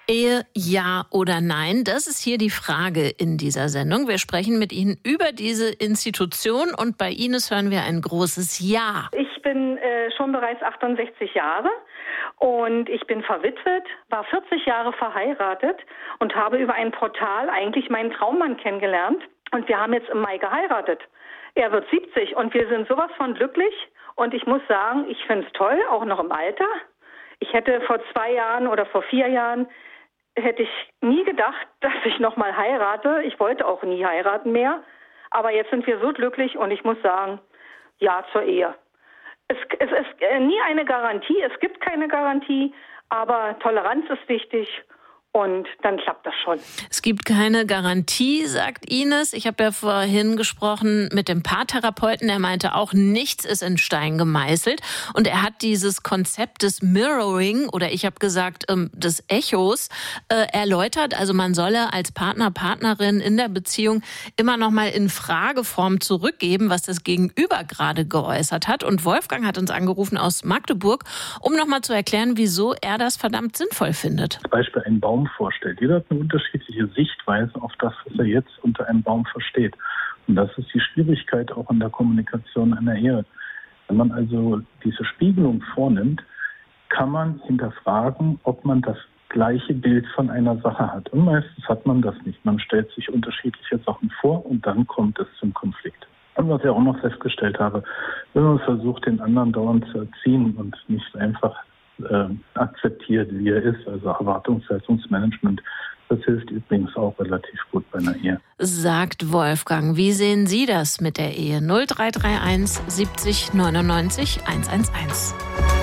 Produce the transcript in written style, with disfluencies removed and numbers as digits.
Ehe, ja oder nein? Das ist hier die Frage in dieser Sendung. Wir sprechen mit Ihnen über diese Institution und bei Ines hören wir ein großes Ja. Ich bin schon bereits 68 Jahre und ich bin verwitwet, war 40 Jahre verheiratet und habe über ein Portal eigentlich meinen Traummann kennengelernt. Und wir haben jetzt im Mai geheiratet. Er wird 70 und wir sind sowas von glücklich. Und ich muss sagen, ich finde es toll, auch noch im Alter. Ich hätte vor 2 Jahren oder vor 4 Jahren hätte ich nie gedacht, dass ich noch mal heirate. Ich wollte auch nie heiraten mehr. Aber jetzt sind wir so glücklich und ich muss sagen, ja zur Ehe. Es ist nie eine Garantie, es gibt keine Garantie, aber Toleranz ist wichtig. Und dann klappt das schon. Es gibt keine Garantie, sagt Ines. Ich habe ja vorhin gesprochen mit dem Paartherapeuten. Er meinte auch, nichts ist in Stein gemeißelt. Und er hat dieses Konzept des Mirroring oder ich habe gesagt des Echos erläutert. Also man solle als Partner, Partnerin in der Beziehung immer noch mal in Frageform zurückgeben, was das Gegenüber gerade geäußert hat. Und Wolfgang hat uns angerufen aus Magdeburg, um noch mal zu erklären, wieso er das verdammt sinnvoll findet. Zum Beispiel ein Baum vorstellt. Jeder hat eine unterschiedliche Sichtweise auf das, was er jetzt unter einem Baum versteht. Und das ist die Schwierigkeit auch in der Kommunikation einer Ehe. Wenn man also diese Spiegelung vornimmt, kann man hinterfragen, ob man das gleiche Bild von einer Sache hat. Und meistens hat man das nicht. Man stellt sich unterschiedliche Sachen vor und dann kommt es zum Konflikt. Und was ich auch noch festgestellt habe, wenn man versucht, den anderen dauernd zu erziehen und nicht einfach akzeptiert, wie er ist, also Erwartungshaltungsmanagement. Das hilft übrigens auch relativ gut bei einer Ehe. Sagt Wolfgang. Wie sehen Sie das mit der Ehe? 0331 70 99 111.